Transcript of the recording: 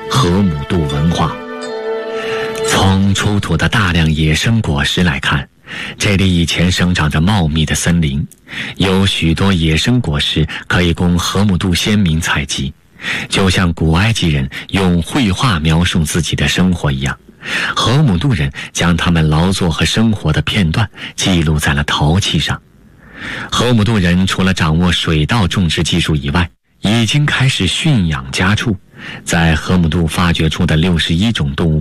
河姆渡文化。从出土的大量野生果实来看，这里以前生长着茂密的森林，有许多野生果实可以供河姆渡先民采集，就像古埃及人用绘画描述自己的生活一样，河姆渡人将他们劳作和生活的片段记录在了陶器上。河姆渡人除了掌握水稻种植技术以外，已经开始驯养家畜，在河姆渡发掘出的61种动物